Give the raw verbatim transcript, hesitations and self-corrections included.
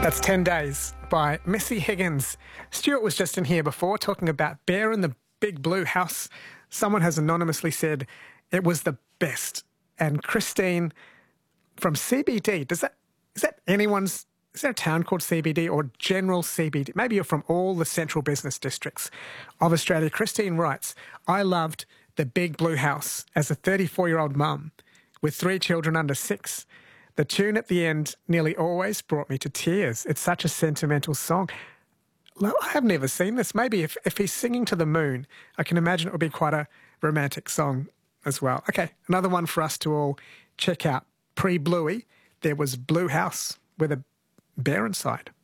That's ten days by Missy Higgins. Stuart was just in here before talking about Bear in the Big Blue House. Someone has anonymously said it was the best. And Christine from C B D, does that, is that anyone's, is there a town called C B D or general C B D? Maybe you're from all the central business districts of Australia. Christine writes, I loved the Big Blue House as a thirty-four-year-old mum with three children under six. The tune at the end nearly always brought me to tears. It's such a sentimental song. Well, I have never seen this. Maybe if, if he's singing to the moon, I can imagine it would be quite a romantic song as well. Okay, another one for us to all check out. Pre-Bluey, there was Blue House with a bear inside.